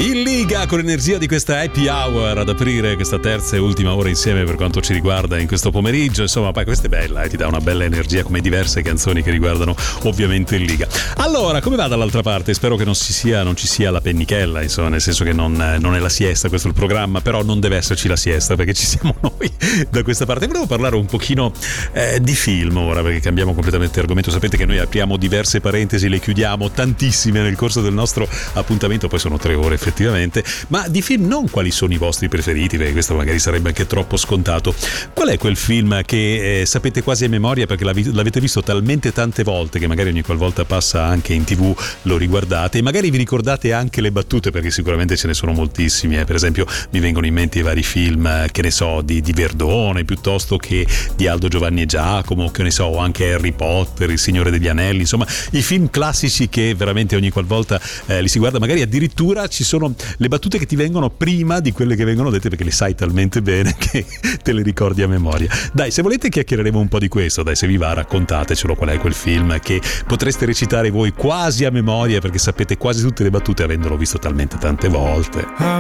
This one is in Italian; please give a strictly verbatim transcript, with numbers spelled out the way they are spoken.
In Liga con l'energia di questa happy hour ad aprire questa terza e ultima ora insieme per quanto ci riguarda in questo pomeriggio. Insomma, poi questa è bella, eh? Ti dà una bella energia come diverse canzoni che riguardano ovviamente il Liga. Allora, come va dall'altra parte? Spero che non ci sia, non ci sia la pennichella, insomma, nel senso che non, non è la siesta, questo è il programma, però non deve esserci la siesta perché ci siamo noi da questa parte. Volevo parlare un pochino eh, di film ora, perché cambiamo completamente argomento. Sapete che noi apriamo diverse parentesi, le chiudiamo tantissime nel corso del nostro appuntamento, poi sono tre ore effettivamente, ma di film non quali sono i vostri preferiti, perché questo magari sarebbe anche troppo scontato. Qual è quel film che eh, sapete quasi a memoria perché l'avete visto talmente tante volte che magari ogni qualvolta passa anche in tv lo riguardate e magari vi ricordate anche le battute, perché sicuramente ce ne sono moltissimi, eh. Per esempio mi vengono in mente i vari film, che ne so, di, di Verdone piuttosto che di Aldo, Giovanni e Giacomo, che ne so, anche Harry Potter, Il Signore degli Anelli, insomma i film classici che veramente ogni qualvolta eh, li si guarda, magari addirittura ci sono le battute che ti vengono prima di quelle che vengono dette perché le sai talmente bene che te le ricordi a memoria. Dai, se volete chiacchiereremo un po' di questo, dai, se vi va raccontatecelo qual è quel film che potreste recitare voi quasi a memoria perché sapete quasi tutte le battute avendolo visto talmente tante volte.